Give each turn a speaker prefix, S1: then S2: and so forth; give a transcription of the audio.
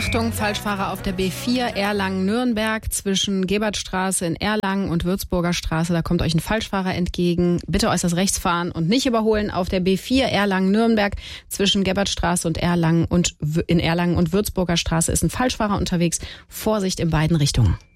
S1: Achtung, Falschfahrer auf der B4 Erlangen-Nürnberg zwischen Gebertstraße in Erlangen und Würzburger Straße. Da kommt euch ein Falschfahrer entgegen. Bitte äußerst rechts fahren und nicht überholen. Auf der B4 Erlangen-Nürnberg zwischen Gebertstraße und Erlangen und in Erlangen und Würzburger Straße ist ein Falschfahrer unterwegs. Vorsicht in beiden Richtungen.